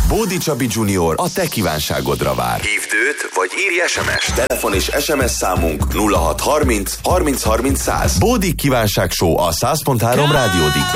Bódi Csabi Junior a te kívánságodra vár. Hívd őt, vagy írj SMS-t. Telefon és SMS számunk 0630 30 30 100. Bódi kívánság show a 100.3 Rádió